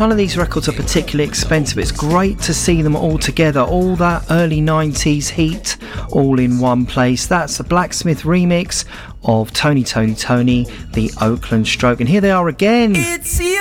none of these records are particularly expensive. It's great to see them all together, all that early 90s heat all in one place. That's the Blacksmith remix of Tony, the Oakland Stroke. And here they are again. It's